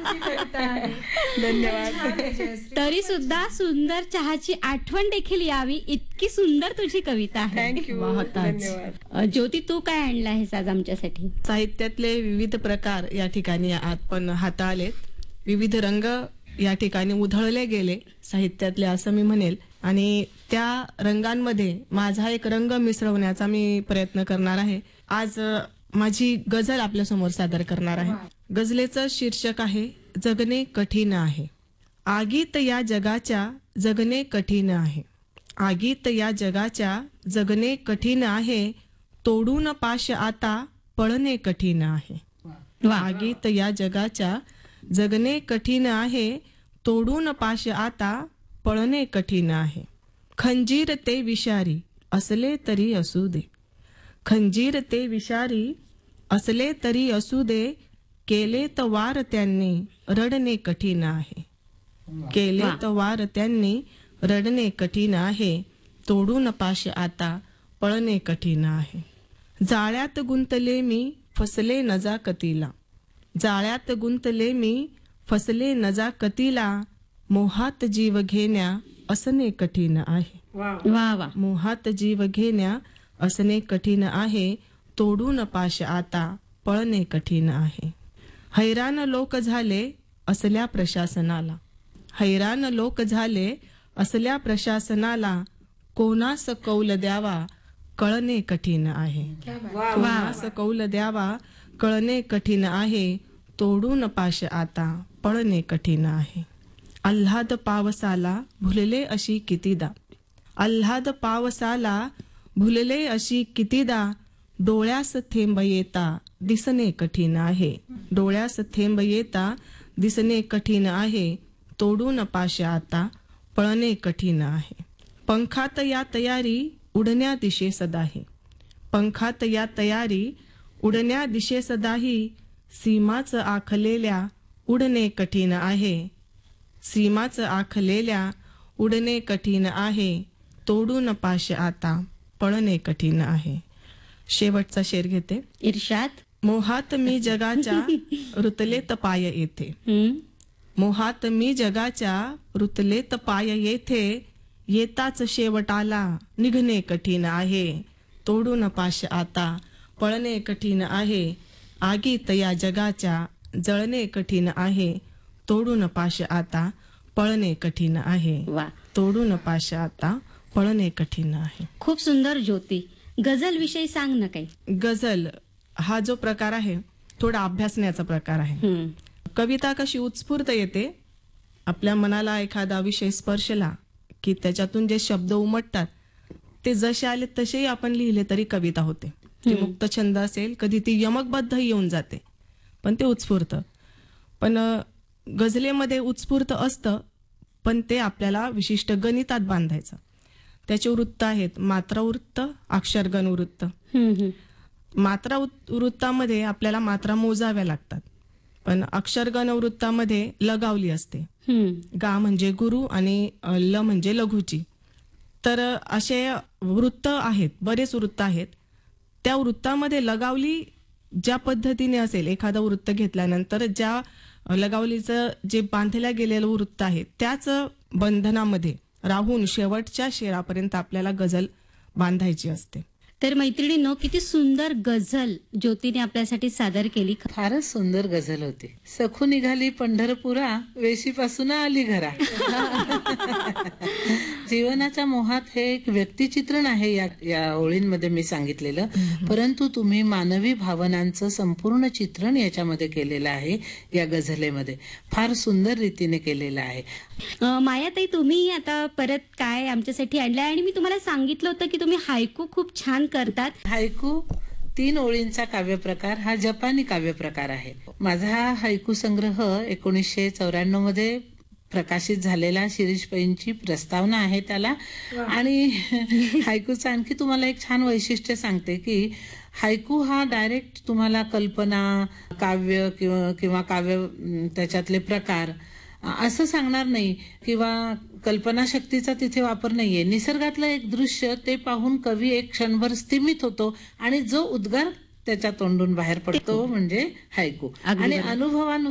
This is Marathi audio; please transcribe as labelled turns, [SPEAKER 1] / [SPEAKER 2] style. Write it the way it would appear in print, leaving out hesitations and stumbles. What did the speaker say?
[SPEAKER 1] धन्यवाद.
[SPEAKER 2] तरी सुद्धा सुंदर चहाची आठवण देखील यावी इतकी सुंदर तुझी कविता आहे.
[SPEAKER 1] थँक्यू. धन्यवाद.
[SPEAKER 2] ज्योती, तू काय आणलं आहेस आज आमच्यासाठी?
[SPEAKER 1] साहित्यातले विविध प्रकार या ठिकाणी आपण हाताळलेत. विविध रंग या ठिकाणी उधळले गेले साहित्यातले, असं मी म्हणेल. आणि त्या रंगांमध्ये माझा एक रंग मिसळवण्याचा मी प्रयत्न करणार आहे. आज माझी गझल आपल्या समोर सादर करणार आहे. गझलेचं शीर्षक आहे जगणे कठीण आहे. आगीत या जगाच्या जगणे कठीण आहे. आगीत या जगाच्या जगणे कठीण आहे. तोडून पाश आता पळणे कठीण आहे. आगीत या जगाच्या जगणे कठीण आहे. तोडून पाश आता पळणे कठीण आहे. खंजीर ते विषारी असले तरी असू दे. खंजीर ते विषारी असले तरी असू दे. केले तर वार त्यांनी रडणे कठीण आहे. केले तर वार त्यांनी रडणे कठीण आहे. तोडून पाश आता पळणे कठीण आहे. जाळ्यात गुंतले मी फसले नजाकतीला. जाळ्यात गुंतले मी फसले नजाकतीला. मोहात जीव घेण्या असणे कठीण आहे.
[SPEAKER 2] वा वा.
[SPEAKER 1] मोहात जीव घेण्या असणे कठीण आहे. तोडून पाश आता पळणे कठीण आहे. हैराण लोक झाले असल्या प्रशासनाला. हैराण लोक झाले असल्या प्रशासनाला. कोणास कौल द्यावा कळणे कठीण आहे. कोणास कौल द्यावा कळणे कठीण आहे. तोडून पाश आता पळणे कठीण आहे. आल्हाद पावसाला भुलले अशी कितीदा. आल्हाद पावसाला भुलले अशी कितीदा. डोळ्यास थेंब येता दिसणे कठीण आहे. डोळ्यास थेंब येता दिसणे कठीण आहे. तोडून पाश आता पळणे कठीण आहे. पंखात या तयारी उडण्या दिशे सदाही. पंखात या तयारी उडण्या दिशे सदाही. सीमाच आखलेल्या उडणे कठीण आहे. सीमाच आखलेल्या उडणे कठीण आहे. तोडून पाश आता पळणे कठीण आहे. शेवटचा शेर घेते.
[SPEAKER 2] इर्शाद.
[SPEAKER 1] मोहात मी जगाच्या रुतलेत पाय येथे. मोहात मी जगाच्या रुतलेत पाय येथे. येताच शेवट आला निघणे कठीण आहे. तोडून पाश आता पळणे कठीण आहे. आगीत या जगाच्या जळणे कठीण आहे. तोडून पाश आता पळणे कठीण आहे.
[SPEAKER 2] वा.
[SPEAKER 1] तोडून पाश आता पळणे कठीण आहे.
[SPEAKER 2] खूप सुंदर. ज्योती, गझल विषयी सांग ना काही.
[SPEAKER 1] गझल हा जो प्रकार आहे थोडा अभ्यासण्याचा प्रकार आहे. कविता कशी उत्स्फूर्त येते. आपल्या मनाला एखादा विषय स्पर्शला की त्याच्यातून जे शब्द उमटतात ते जसे आले तसेही आपण लिहिले तरी कविता होते. ती मुक्त छंद असेल, कधी ती यमकबद्ध येऊन जाते, पण ते उत्स्फूर्त. पण गझलेमध्ये उत्स्फूर्त असतं, पण ते आपल्याला विशिष्ट गणितात बांधायचं. त्याचे वृत्त आहेत मात्रा वृत्त, अक्षरगण वृत्त. मात्रा वृत्तामध्ये आपल्याला मात्रा मोजाव्या लागतात, पण अक्षरगण वृत्तामध्ये लगावली असते. गा म्हणजे गुरु आणि ल म्हणजे लघुची. तर असे वृत्त आहेत, बरेच वृत्त आहेत. त्या वृत्तामध्ये लगावली ज्या पद्धतीने असेल, एखादं वृत्त घेतल्यानंतर ज्या लगावलीचं जे बांधल्या गेलेलं वृत्त आहे त्याच बंधनामध्ये राहून शेवटच्या शेरापर्यंत आपल्याला गझल बांधायची असते.
[SPEAKER 2] तर मैत्रिणींनो, किती सुंदर गझल ज्योतीने आपल्यासाठी सादर केली.
[SPEAKER 3] फारच सुंदर गझल होती. सखू निघाली पंढरपुरा, वेशीपासून आली घरा. जीवनाच्या मोहात हे एक व्यक्तिचित्रण आहे या ओळींमध्ये मी सांगितलेलं, परंतु तुम्ही मानवी भावनांचं संपूर्ण चित्रण याच्यामध्ये केलेलं आहे. या गझलेमध्ये फार सुंदर रीतीने केलेलं आहे.
[SPEAKER 2] मायाताई, तुम्ही आता परत काय आमच्यासाठी आणलंय? आणि मी तुम्हाला सांगितलं होतं की तुम्ही हायकू खूप छान करतात.
[SPEAKER 3] हायकू 3 ओळींचा काव्यप्रकार हा जपानी काव्यप्रकार आहे. माझा हा हायकू संग्रह 1994 मध्ये प्रकाशित झालेला शिरीष पैंची प्रस्तावना आहे त्याला. आणि हायकूचं आणखी तुम्हाला एक छान वैशिष्ट्य सांगते की हायकू हा डायरेक्ट तुम्हाला कल्पना, काव्य किंवा काव्य त्याच्यातले प्रकार असं सांगणार नाही, किंवा कल्पनाशक्तीचा तिथे वापर नाहीये. निसर्गातलं एक दृश्य ते पाहून कवी एक क्षणभर स्तिमित होतो आणि जो उद्गार त्याच्या तोंडून बाहेर पडतो म्हणजे हायकू. आणि अनुभवानुसार